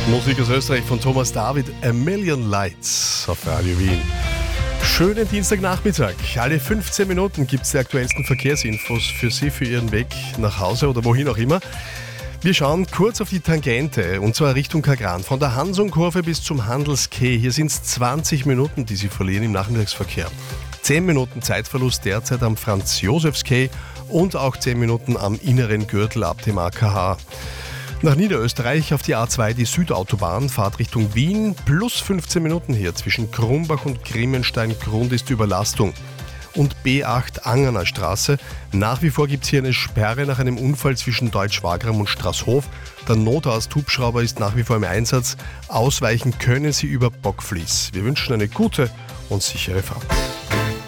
Musik aus Österreich von Thomas David, A Million Lights auf Radio Wien. Schönen Dienstagnachmittag. Alle 15 Minuten gibt es die aktuellsten Verkehrsinfos für Sie, für Ihren Weg nach Hause oder wohin auch immer. Wir schauen kurz auf die Tangente, und zwar Richtung Kagran. Von der Hansung-Kurve bis zum Handels-Quai. Hier sind es 20 Minuten, die Sie verlieren im Nachmittagsverkehr. 10 Minuten Zeitverlust derzeit am Franz-Josefs-Quai und auch 10 Minuten am inneren Gürtel ab dem AKH. Nach Niederösterreich auf die A2 die Südautobahn, Fahrt Richtung Wien, plus 15 Minuten hier zwischen Krumbach und Grimmenstein. Grund ist Überlastung. Und B8 Angerner Straße. Nach wie vor gibt es hier eine Sperre nach einem Unfall zwischen Deutsch-Wagram und Straßhof. Der Notarzt-Hubschrauber ist nach wie vor im Einsatz. Ausweichen können Sie über Bockfließ. Wir wünschen eine gute und sichere Fahrt.